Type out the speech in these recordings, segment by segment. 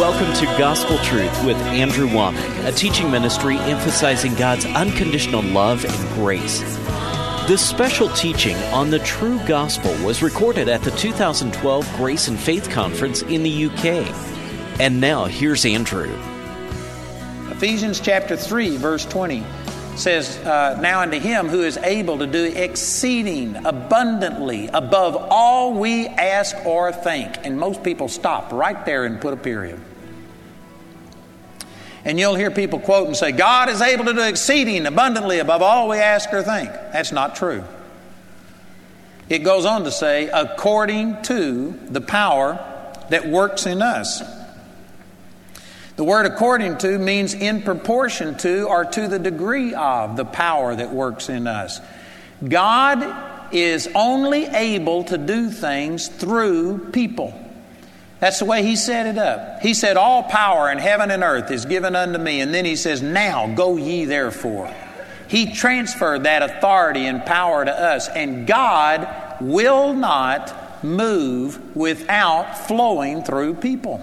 Welcome to Gospel Truth with Andrew Womack, a teaching ministry emphasizing God's unconditional love and grace. This special teaching on the true gospel was recorded at the 2012 Grace and Faith Conference in the UK. And now, here's Andrew. Ephesians chapter 3, verse 20 says, Now unto him who is able to do exceeding abundantly above all we ask or think. And most people stop right there and put a period. And you'll hear people quote and say, God is able to do exceeding abundantly above all we ask or think. That's not true. It goes on to say, according to the power that works in us. The word according to means in proportion to or to the degree of the power that works in us. God is only able to do things through people. That's the way He set it up. He said, all power in heaven and earth is given unto me. And then He says, now go ye therefore. He transferred that authority and power to us. And God will not move without flowing through people.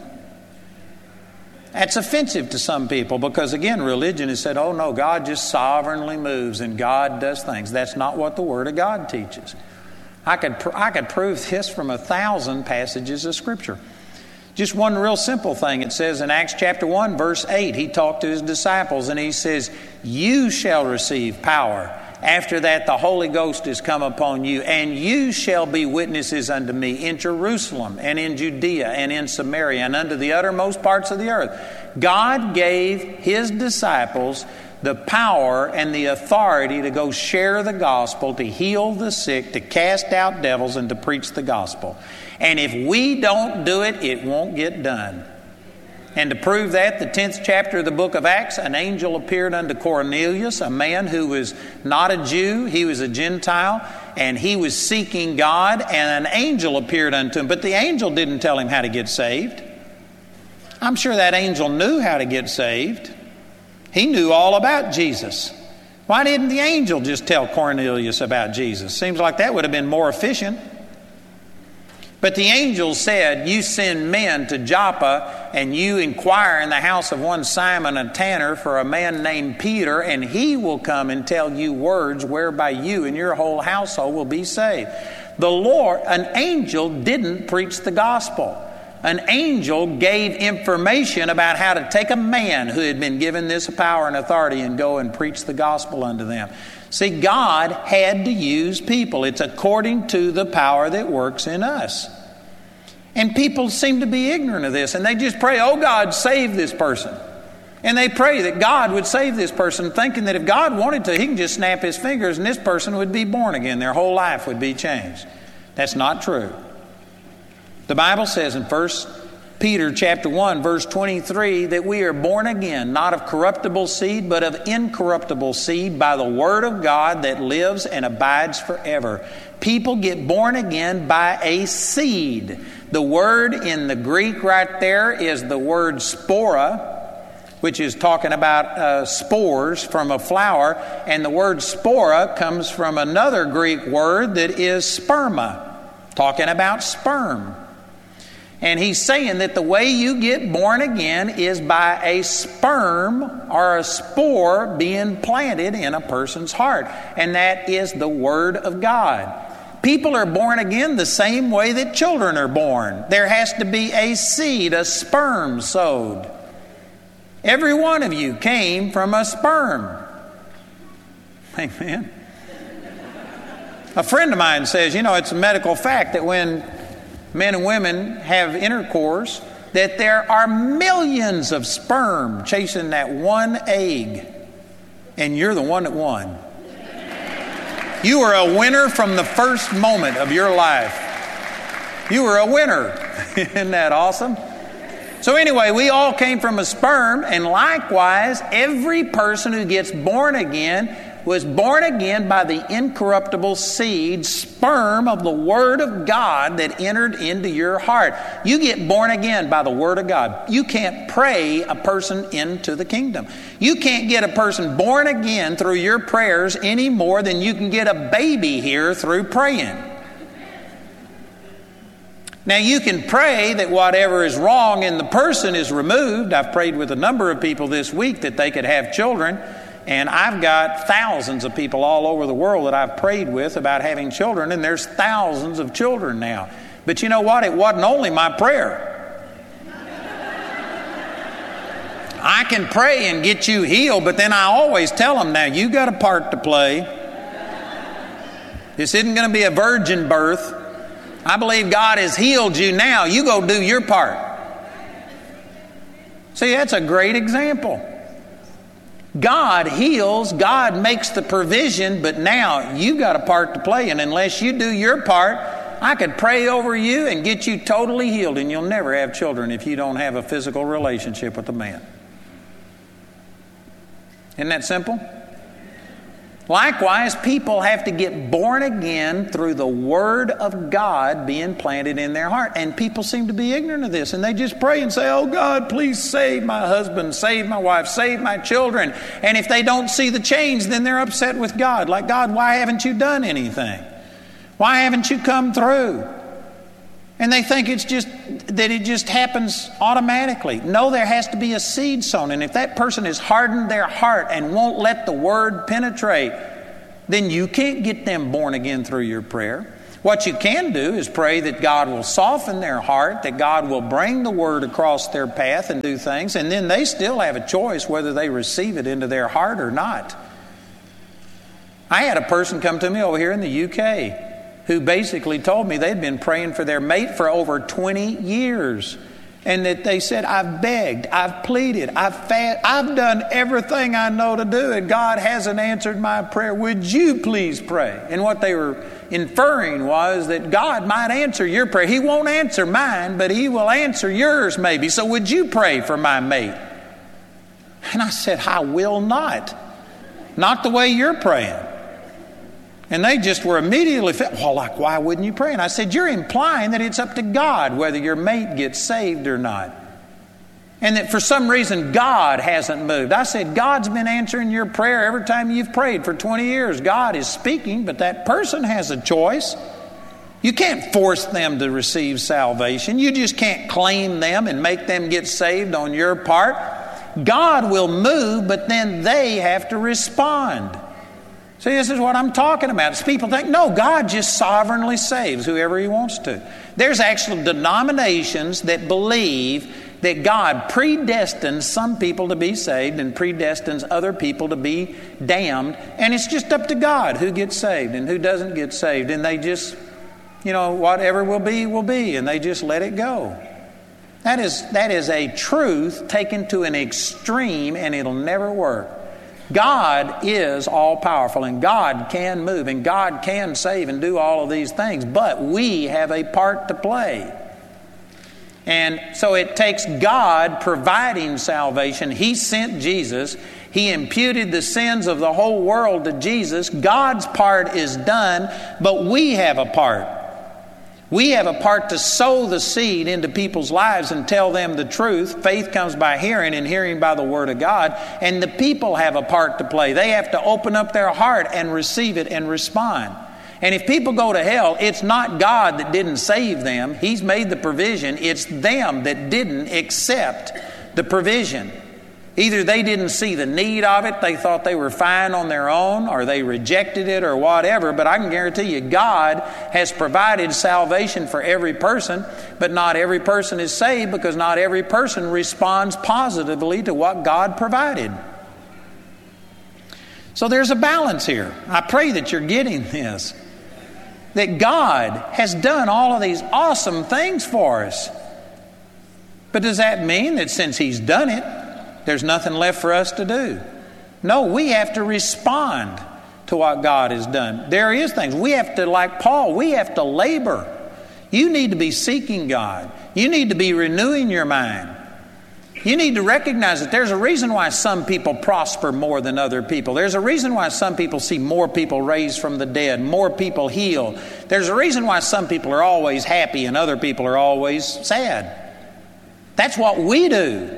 That's offensive to some people because, again, religion has said, oh no, God just sovereignly moves and God does things. That's not what the Word of God teaches. I could prove this from 1,000 passages of Scripture. Just one real simple thing. It says in Acts chapter 1, verse 8, He talked to His disciples and He says, you shall receive power. After that, the Holy Ghost is come upon you, and you shall be witnesses unto me in Jerusalem and in Judea and in Samaria and unto the uttermost parts of the earth. God gave His disciples the power and the authority to go share the gospel, to heal the sick, to cast out devils, and to preach the gospel. And if we don't do it, it won't get done. And to prove that, the 10th chapter of the book of Acts, an angel appeared unto Cornelius, a man who was not a Jew, he was a Gentile, and he was seeking God, and an angel appeared unto him. But the angel didn't tell him how to get saved. I'm sure that angel knew how to get saved. He knew all about Jesus. Why didn't the angel just tell Cornelius about Jesus? Seems like that would have been more efficient. But the angel said, you send men to Joppa and you inquire in the house of one Simon a tanner for a man named Peter, and he will come and tell you words whereby you and your whole household will be saved. An angel didn't preach the gospel. An angel gave information about how to take a man who had been given this power and authority and go and preach the gospel unto them. See, God had to use people. It's according to the power that works in us. And people seem to be ignorant of this, and they just pray, oh God, save this person. And they pray that God would save this person, thinking that if God wanted to, He can just snap His fingers and this person would be born again. Their whole life would be changed. That's not true. The Bible says in 1 Peter chapter 1, verse 23, that we are born again, not of corruptible seed, but of incorruptible seed by the Word of God that lives and abides forever. People get born again by a seed. The word in the Greek right there is the word spora, which is talking about spores from a flower. And the word spora comes from another Greek word that is sperma, talking about sperm. And he's saying that the way you get born again is by a sperm or a spore being planted in a person's heart. And that is the Word of God. People are born again the same way that children are born. There has to be a seed, a sperm sowed. Every one of you came from a sperm. Amen. A friend of mine says, it's a medical fact that when men and women have intercourse, that there are millions of sperm chasing that one egg, and you're the one that won. You were a winner from the first moment of your life. You were a winner. Isn't that awesome? So anyway, we all came from a sperm, and likewise, every person who gets born again was born again by the incorruptible seed, sperm of the Word of God that entered into your heart. You get born again by the Word of God. You can't pray a person into the kingdom. You can't get a person born again through your prayers any more than you can get a baby here through praying. Now, you can pray that whatever is wrong in the person is removed. I've prayed with a number of people this week that they could have children, and I've got thousands of people all over the world that I've prayed with about having children, and there's thousands of children now. But you know what? It wasn't only my prayer. I can pray and get you healed, but then I always tell them, now you got a part to play. This isn't going to be a virgin birth. I believe God has healed you now. You go do your part. See, that's a great example. God heals, God makes the provision, but now you got a part to play. And unless you do your part, I could pray over you and get you totally healed, and you'll never have children if you don't have a physical relationship with a man. Isn't that simple? Likewise, people have to get born again through the Word of God being planted in their heart. And people seem to be ignorant of this. And they just pray and say, oh God, please save my husband, save my wife, save my children. And if they don't see the change, then they're upset with God. Like, God, why haven't you done anything? Why haven't you come through? And they think it's just that it just happens automatically. No, there has to be a seed sown. And if that person has hardened their heart and won't let the Word penetrate, then you can't get them born again through your prayer. What you can do is pray that God will soften their heart, that God will bring the Word across their path and do things, and then they still have a choice whether they receive it into their heart or not. I had a person come to me over here in the UK who basically told me they'd been praying for their mate for over 20 years. And that they said, I've begged, I've pleaded, I've done everything I know to do, and God hasn't answered my prayer. Would you please pray? And what they were inferring was that God might answer your prayer. He won't answer mine, but He will answer yours maybe. So would you pray for my mate? And I said, I will not. Not the way you're praying. And they just were immediately, well, like, why wouldn't you pray? And I said, you're implying that it's up to God whether your mate gets saved or not. And that for some reason God hasn't moved. I said, God's been answering your prayer every time you've prayed for 20 years. God is speaking, but that person has a choice. You can't force them to receive salvation. You just can't claim them and make them get saved on your part. God will move, but then they have to respond. See, this is what I'm talking about. People think, no, God just sovereignly saves whoever He wants to. There's actual denominations that believe that God predestines some people to be saved and predestines other people to be damned. And it's just up to God who gets saved and who doesn't get saved. And they just, whatever will be, and they just let it go. That is a truth taken to an extreme, and it'll never work. God is all-powerful, and God can move, and God can save and do all of these things, but we have a part to play. And so it takes God providing salvation. He sent Jesus. He imputed the sins of the whole world to Jesus. God's part is done, but we have a part. We have a part to sow the seed into people's lives and tell them the truth. Faith comes by hearing, and hearing by the Word of God. And the people have a part to play. They have to open up their heart and receive it and respond. And if people go to hell, it's not God that didn't save them. He's made the provision. It's them that didn't accept the provision. Either they didn't see the need of it, they thought they were fine on their own, or they rejected it or whatever. But I can guarantee you, God has provided salvation for every person, but not every person is saved because not every person responds positively to what God provided. So there's a balance here. I pray that you're getting this. That God has done all of these awesome things for us. But does that mean that since He's done it, there's nothing left for us to do? No, we have to respond to what God has done. There is things. We have to, like Paul, we have to labor. You need to be seeking God. You need to be renewing your mind. You need to recognize that there's a reason why some people prosper more than other people. There's a reason why some people see more people raised from the dead, more people healed. There's a reason why some people are always happy and other people are always sad. That's what we do.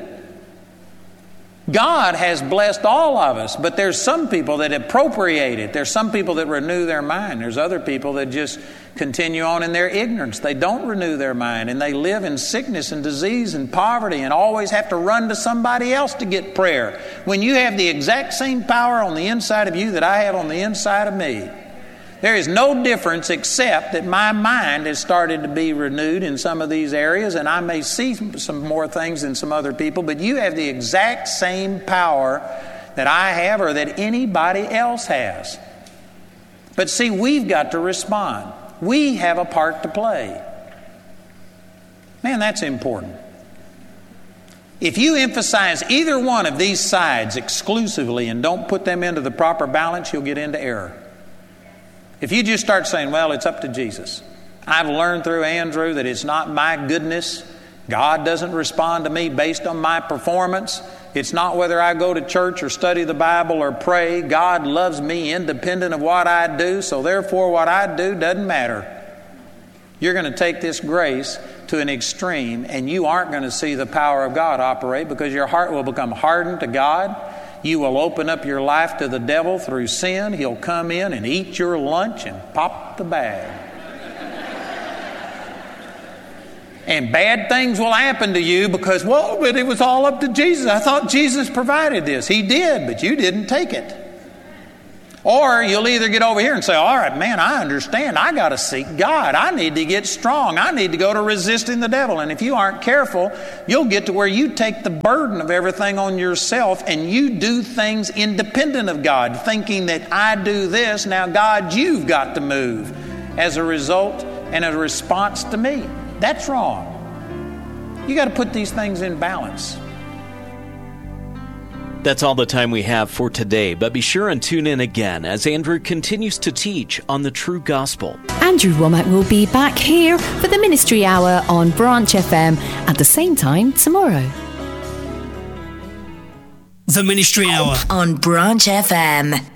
God has blessed all of us, but there's some people that appropriate it. There's some people that renew their mind. There's other people that just continue on in their ignorance. They don't renew their mind, and they live in sickness and disease and poverty and always have to run to somebody else to get prayer. When you have the exact same power on the inside of you that I have on the inside of me, there is no difference except that my mind has started to be renewed in some of these areas, and I may see some more things than some other people, but you have the exact same power that I have or that anybody else has. But see, we've got to respond. We have a part to play. Man, that's important. If you emphasize either one of these sides exclusively and don't put them into the proper balance, you'll get into error. If you just start saying, well, it's up to Jesus. I've learned through Andrew that it's not my goodness. God doesn't respond to me based on my performance. It's not whether I go to church or study the Bible or pray. God loves me independent of what I do, so therefore what I do doesn't matter. You're going to take this grace to an extreme, and you aren't going to see the power of God operate because your heart will become hardened to God. You will open up your life to the devil through sin. He'll come in and eat your lunch and pop the bag. And bad things will happen to you because, well, but it was all up to Jesus. I thought Jesus provided this. He did, but you didn't take it. Or you'll either get over here and say, all right, man, I understand. I got to seek God. I need to get strong. I need to go to resisting the devil. And if you aren't careful, you'll get to where you take the burden of everything on yourself and you do things independent of God, thinking that I do this, now God, you've got to move as a result and a response to me. That's wrong. You got to put these things in balance. That's all the time we have for today, but be sure and tune in again as Andrew continues to teach on the true gospel. Andrew Wommack will be back here for the Ministry Hour on Branch FM at the same time tomorrow. The Ministry Hour on Branch FM.